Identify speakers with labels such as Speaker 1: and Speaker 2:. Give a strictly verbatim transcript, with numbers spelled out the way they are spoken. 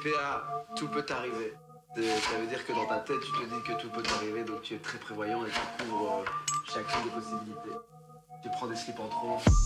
Speaker 1: T A, tout peut t'arriver. Ça veut dire que dans ta tête, tu te dis que tout peut t'arriver, donc tu es très prévoyant et tu couvres euh, chacune des possibilités. Tu prends des slips en trop.